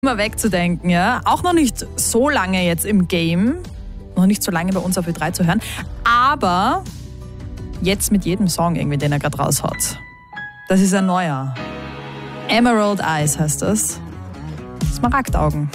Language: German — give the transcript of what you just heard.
Mal wegzudenken, ja. Auch noch nicht so lange jetzt im Game. Noch nicht so lange bei uns auf Ö3 zu hören. Aber jetzt mit jedem Song irgendwie, den er gerade raushaut. Das ist ein neuer. Emerald Eyes heißt das. Smaragdaugen.